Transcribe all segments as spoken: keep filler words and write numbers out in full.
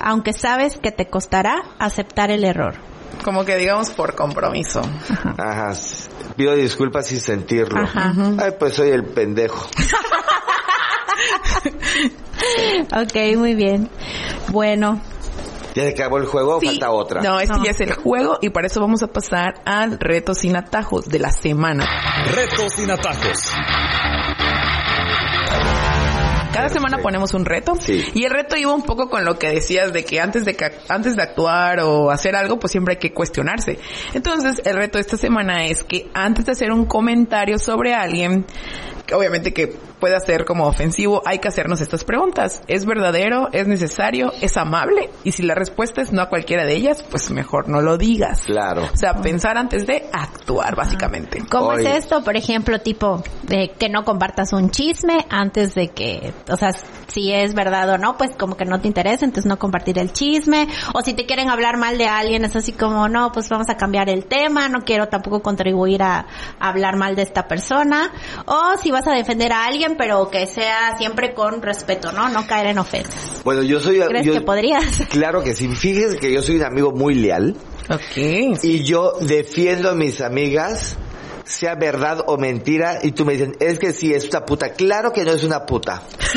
aunque sabes que te costará aceptar el error. Como que digamos por compromiso. Ajá. Ajá. Pido disculpas sin sentirlo. Ajá. Ay, pues soy el pendejo. Ok, muy bien. Bueno. ¿Ya se acabó el juego o Sí. falta otra? No, este No. ya es el juego y para eso vamos a pasar al reto sin atajos de la semana. Reto sin atajos. Cada semana ponemos un reto Sí. y el reto iba un poco con lo que decías de que antes de que, antes de actuar o hacer algo, pues siempre hay que cuestionarse. Entonces, el reto de esta semana es que antes de hacer un comentario sobre alguien, que obviamente que pueda ser como ofensivo, hay que hacernos estas preguntas. ¿Es verdadero? ¿Es necesario? ¿Es amable? Y si la respuesta es no a cualquiera de ellas, pues mejor no lo digas. Claro. O sea, pensar antes de actuar, básicamente. ¿Cómo Oye. es esto? Por ejemplo, tipo, de que no compartas un chisme antes de que, o sea, si es verdad o no, pues como que no te interesa, entonces no compartir el chisme. O si te quieren hablar mal de alguien, es así como, no, pues vamos a cambiar el tema, no quiero tampoco contribuir a, a hablar mal de esta persona. O si vas a defender a alguien, pero que sea siempre con respeto, ¿no? No caer en ofensas. Bueno, yo soy... ¿Crees yo- que podrías? Claro que sí. Fíjense que yo soy un amigo muy leal. Ok. Y yo defiendo a mis amigas, sea verdad o mentira, y tú me dicen, es que sí, es una puta. Claro que no es una puta.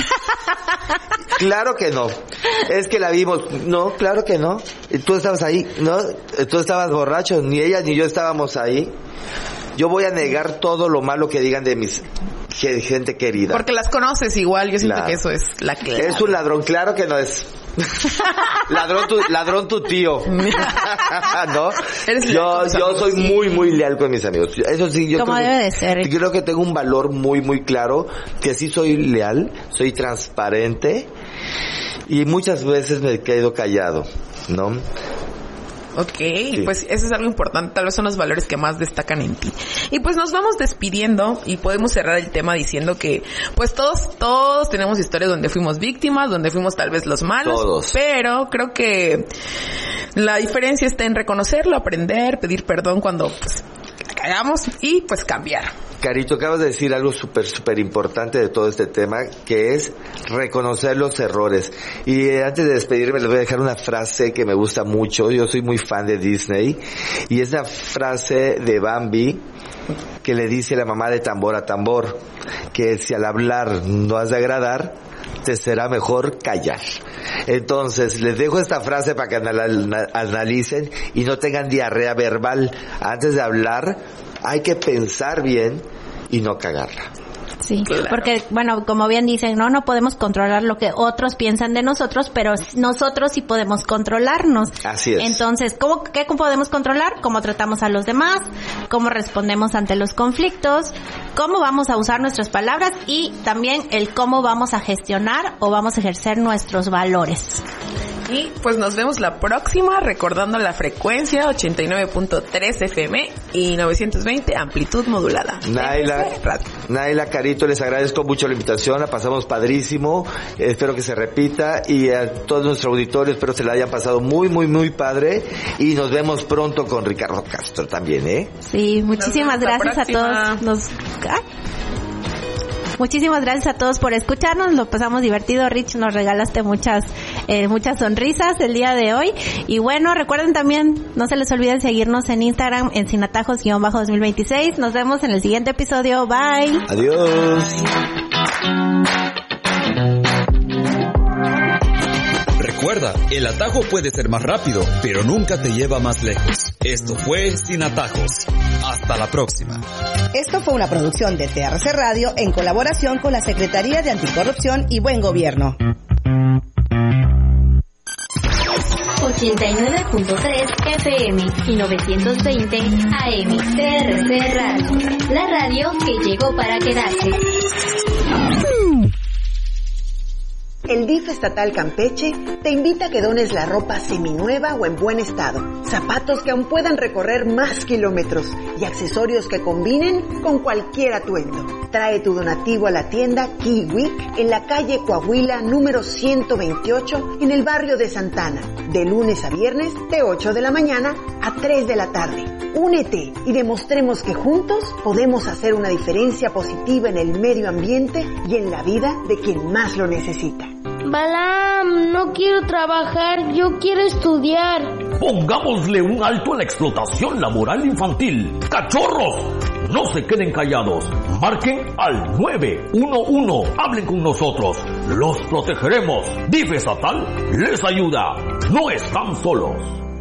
Claro que no. Es que la vimos. No, claro que no. Y tú estabas ahí, ¿no? Tú estabas borracho, ni ella ni yo estábamos ahí. Yo voy a negar todo lo malo que digan de mis ge- gente querida. Porque las conoces igual, yo siento Claro. que eso es la clave. Es un ladrón, claro que no es. ladrón tu, ladrón tu tío. ¿No? Eres leal Yo, con tus yo amigos. soy muy, muy leal con mis amigos. Eso sí, yo Como creo que- debe de ser. Creo que tengo un valor muy, muy claro, que sí soy leal, soy transparente, y muchas veces me he quedado callado, ¿no? Ok, pues eso es algo importante, tal vez son los valores que más destacan en ti. Y pues nos vamos despidiendo y podemos cerrar el tema diciendo que pues todos, todos tenemos historias donde fuimos víctimas, donde fuimos tal vez los malos, Todos. pero creo que la diferencia está en reconocerlo, aprender, pedir perdón cuando pues la cagamos y pues cambiar. Carito, acabas de decir algo súper, súper importante de todo este tema, que es reconocer los errores. Y eh, antes de despedirme les voy a dejar una frase que me gusta mucho. Yo soy muy fan de Disney. Y es la frase de Bambi que le dice la mamá de tambor a tambor, que si al hablar no has de agradar, te será mejor callar. Entonces, les dejo esta frase para que anal- analicen y no tengan diarrea verbal. Antes de hablar, hay que pensar bien y no cagarla. Sí, Claro. porque, bueno, como bien dicen, no, no podemos controlar lo que otros piensan de nosotros, pero nosotros sí podemos controlarnos. Así es. Entonces, ¿cómo, qué podemos controlar? Cómo tratamos a los demás, cómo respondemos ante los conflictos, cómo vamos a usar nuestras palabras y también el cómo vamos a gestionar o vamos a ejercer nuestros valores. Y pues nos vemos la próxima, recordando la frecuencia ochenta y nueve punto tres F M y novecientos veinte amplitud modulada. Naila, M C Radio. Naila, Carito, les agradezco mucho la invitación, la pasamos padrísimo, eh, espero que se repita, y a todo nuestro auditorio espero se la hayan pasado muy, muy, muy padre, y nos vemos pronto con Ricardo Castro también, ¿eh? Sí, muchísimas Nos vemos la gracias a próxima. todos. Nos... ¡Ay! Muchísimas gracias a todos por escucharnos, lo pasamos divertido. Rich, nos regalaste muchas eh, muchas sonrisas el día de hoy. Y bueno, recuerden también, no se les olviden seguirnos en Instagram en sinatajos-dos mil veintiséis. Nos vemos en el siguiente episodio. Bye. Adiós. Recuerda, el atajo puede ser más rápido, pero nunca te lleva más lejos. Esto fue Sin Atajos. Hasta la próxima. Esto fue una producción de T R C Radio en colaboración con la Secretaría de Anticorrupción y Buen Gobierno. ochenta y nueve punto tres F M y novecientos veinte A M. T R C Radio. La radio que llegó para quedarse. El D I F estatal Campeche te invita a que dones la ropa seminueva o en buen estado, zapatos que aún puedan recorrer más kilómetros y accesorios que combinen con cualquier atuendo. Trae tu donativo a la tienda Kiwik en la calle Coahuila número ciento veintiocho en el barrio de Santana, de lunes a viernes de ocho de la mañana a tres de la tarde. Únete y demostremos que juntos podemos hacer una diferencia positiva en el medio ambiente y en la vida de quien más lo necesita. Balam, no quiero trabajar, yo quiero estudiar. Pongámosle un alto a la explotación laboral infantil. ¡Cachorros! No se queden callados. Marquen al nueve uno uno. Hablen con nosotros. Los protegeremos. D I F estatal les ayuda. No están solos.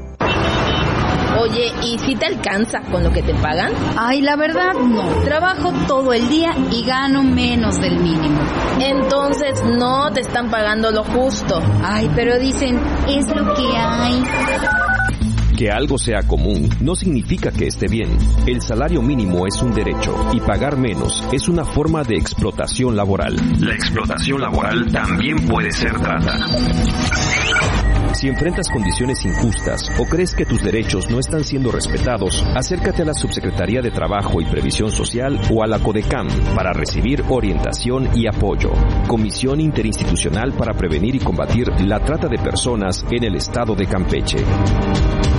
Oye, ¿y si te alcanza con lo que te pagan? Ay, la verdad no. Trabajo todo el día y gano menos del mínimo. Entonces no te están pagando lo justo. Ay, pero dicen, es lo que hay. Que algo sea común no significa que esté bien. El salario mínimo es un derecho y pagar menos es una forma de explotación laboral. La explotación laboral también puede ser trata. Si enfrentas condiciones injustas o crees que tus derechos no están siendo respetados, acércate a la Subsecretaría de Trabajo y Previsión Social o a la CODECAM para recibir orientación y apoyo. Comisión Interinstitucional para Prevenir y Combatir la Trata de Personas en el Estado de Campeche.